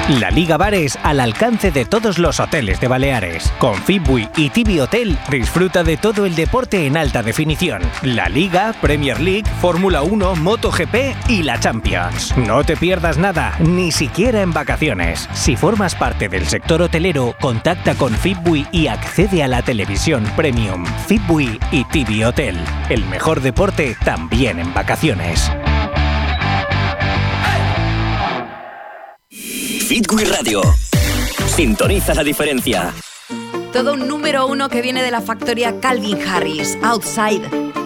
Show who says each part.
Speaker 1: La Liga Bares al alcance de todos los hoteles de Baleares. Con Fitbui y Tibi Hotel disfruta de todo el deporte en alta definición. La Liga, Premier League, Fórmula 1, MotoGP y la Champions. No te pierdas nada, ni siquiera en vacaciones. Si formas parte del sector hotelero, contacta con Fitbui y accede a la televisión premium. Fitbui y Tibi Hotel. El mejor deporte también en vacaciones.
Speaker 2: Fitbui Radio. Sintoniza la diferencia.
Speaker 3: Todo un número 1 que viene de la factoría Calvin Harris, Outside.